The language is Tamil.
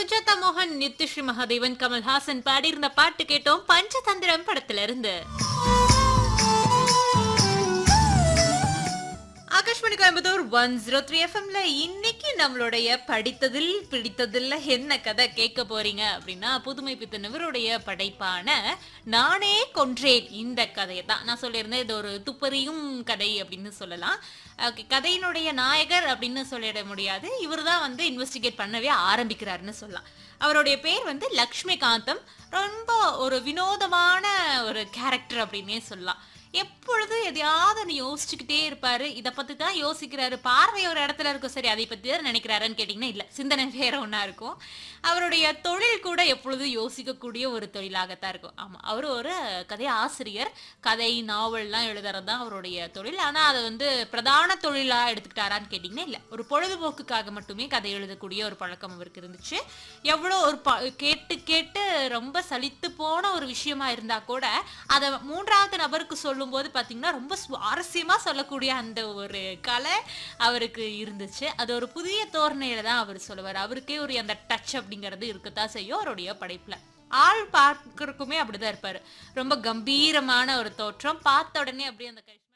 சுஜாதா மோகன், நித்யஸ்ரீ மகாதேவன், கமல்ஹாசன் பாடியிருந்த பாட்டு கேட்டோம். பஞ்சதந்திரம் படத்துல இருந்து. ஆகாஷ்வாணி கோயம்புத்தூர் 103 எஃப்எம்ல இன்னைக்கு நம்மளுடைய படித்ததில் பிடித்ததில் என்ன கதை கேட்க போறீங்க அப்படின்னா, புதுமை பித்தன் இவருடைய படைப்பான நானே கொன்றேன் இந்த கதையை தான் நான் சொல்லியிருந்தேன். இது ஒரு துப்பறியும் கதை அப்படின்னு சொல்லலாம். கதையினுடைய நாயகர் அப்படின்னு சொல்லிட முடியாது. இவர் தான் வந்து இன்வெஸ்டிகேட் பண்ணவே ஆரம்பிக்கிறாருன்னு சொல்லலாம். அவருடைய பேர் வந்து லக்ஷ்மிகாந்தம். ரொம்ப ஒரு வினோதமான ஒரு கேரக்டர் அப்படின்னே சொல்லலாம். எப்பொழுது எதையாவது யோசிச்சுக்கிட்டே இருப்பாரு. இதை பத்தி தான் யோசிக்கிறாரு. பார்வை ஒரு இடத்துல இருக்கும், சரி அதை பத்தி தான் நினைக்கிறாருன்னு கேட்டீங்கன்னா இல்ல, சிந்தனை வேற ஒண்ணா இருக்கும். அவருடைய தொழில் கூட எப்பொழுதும் யோசிக்கக்கூடிய ஒரு தொழிலாகத்தான் இருக்கும். ஆமா, அவர் ஒரு கதை ஆசிரியர். கதை நாவல்லாம் எழுதுறதுதான் அவருடைய தொழில். ஆனா அதை வந்து பிரதான தொழிலா எடுத்துக்கிட்டாரான்னு கேட்டீங்கன்னா இல்ல, ஒரு பொழுதுபோக்குக்காக மட்டுமே கதை எழுதக்கூடிய ஒரு பழக்கம் அவருக்கு இருந்துச்சு. எவ்வளோ ஒரு கேட்டு கேட்டு ரொம்ப சலித்து போன ஒரு விஷயமா இருந்தா கூட அதை மூன்றாவது நபருக்கு சொல்லும்போது பாத்தீங்கன்னா ரொம்ப சுவாரஸ்யமா சொல்லக்கூடிய அந்த ஒரு கலை அவருக்கு இருந்துச்சு. அது ஒரு புதிய தோரணையில தான் அவர் சொல்லுவார். அவருக்கே ஒரு அந்த டச் அப்படிங்கிறது இருக்கத்தான் செய்யும் அவருடைய படைப்புல. ஆள் பார்க்கறதுக்குமே அப்படிதான் இருப்பாரு. ரொம்ப கம்பீரமான ஒரு தோற்றம். பார்த்த உடனே அப்படியே அந்த